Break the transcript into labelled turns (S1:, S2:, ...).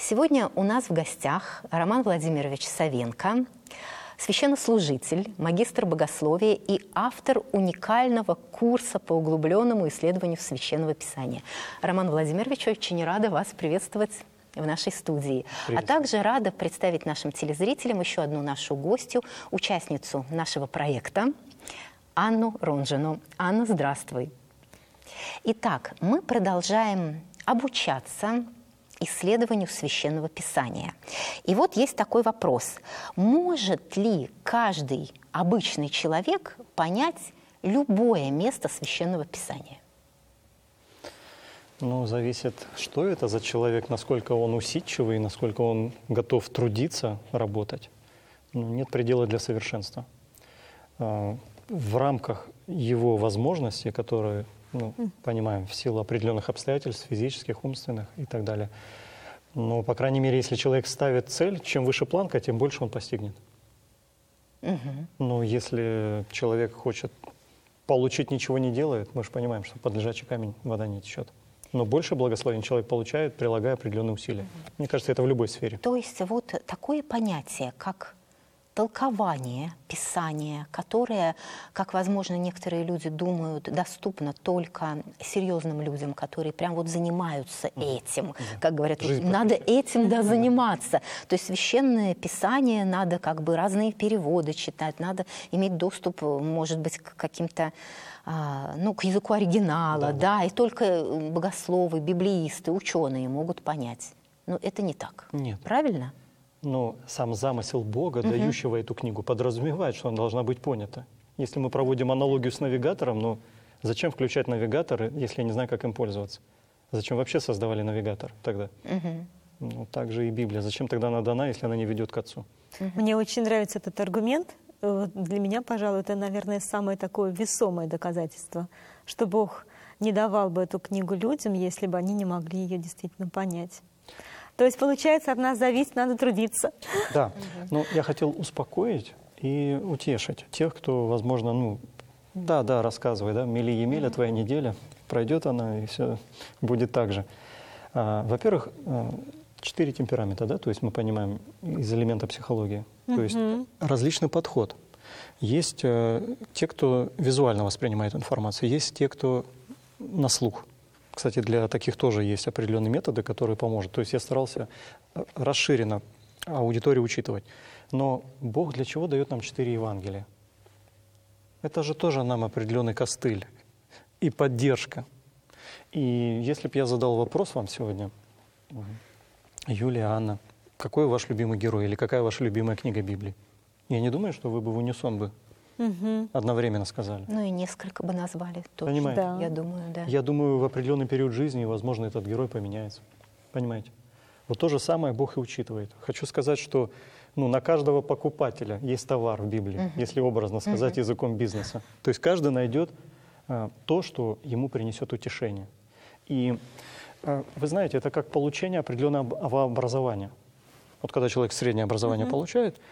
S1: Сегодня у нас в гостях Роман Владимирович Савенко, священнослужитель, магистр богословия и автор уникального курса по углубленному исследованию Священного Писания. Роман Владимирович, очень рада вас приветствовать в нашей студии. А также рада представить нашим телезрителям еще одну нашу гостью, участницу нашего проекта, Анну Ронжину. Анна, здравствуй. Итак, мы продолжаем обучаться исследованию Священного Писания. И вот есть такой вопрос. Может ли каждый обычный человек понять любое место Священного Писания?
S2: Ну, зависит, что это за человек, насколько он усидчивый, насколько он готов трудиться, работать. Нет предела для совершенства. В рамках его возможностей, которые, понимаем, в силу определенных обстоятельств, физических, умственных и так далее. Но, по крайней мере, если человек ставит цель, чем выше планка, тем больше он постигнет. Но если человек хочет получить, ничего не делает, мы же понимаем, что под лежачий камень вода не течет. Но больше благословения человек получает, прилагая определенные усилия. Мне кажется, это в любой сфере.
S1: То есть вот такое понятие, как толкование Писания, которое, как, возможно, некоторые люди думают, доступно только серьезным людям, которые прям вот занимаются этим. Как говорят, вот, надо этим заниматься. То есть Священное Писание, надо как бы разные переводы читать, надо иметь доступ, может быть, к каким-то к языку оригинала, и только богословы, библеисты, ученые могут понять. Но это не так.
S2: Нет.
S1: Правильно?
S2: Но сам замысел Бога, дающего эту книгу, подразумевает, что она должна быть понята. Если мы проводим аналогию с навигатором, зачем включать навигатор, если я не знаю, как им пользоваться? Зачем вообще создавали навигатор тогда? Так же и Библия. Зачем тогда она дана, если она не ведет к Отцу?
S3: Мне очень нравится этот аргумент. Для меня, пожалуй, это, наверное, самое такое весомое доказательство, что Бог не давал бы эту книгу людям, если бы они не могли ее действительно понять. То есть, получается, от нас зависит, надо трудиться.
S2: Да, но я хотел успокоить и утешить тех, кто, возможно, рассказывай, мили-емеля, твоя неделя, пройдет она, и все будет так же. Во-первых, 4 темперамента, то есть мы понимаем из элемента психологии. То есть различный подход. Есть те, кто визуально воспринимает информацию, есть те, кто на слух. Кстати, для таких тоже есть определенные методы, которые помогут. То есть я старался расширенно аудиторию учитывать. Но Бог для чего дает нам 4 Евангелия? Это же тоже нам определенный костыль и поддержка. И если бы я задал вопрос вам сегодня, Юлия, Анна, какой ваш любимый герой или какая ваша любимая книга Библии? Я не думаю, что вы бы в унисон бы одновременно сказали.
S1: И несколько бы назвали. Точно.
S2: Понимаете?
S1: Да. Я думаю, да.
S2: Я думаю, в определенный период жизни, возможно, этот герой поменяется. Понимаете? Вот то же самое Бог и учитывает. Хочу сказать, что на каждого покупателя есть товар в Библии, если образно сказать языком бизнеса. То есть каждый найдет то, что ему принесет утешение. И вы знаете, это как получение определенного образования. Вот когда человек среднее образование получает,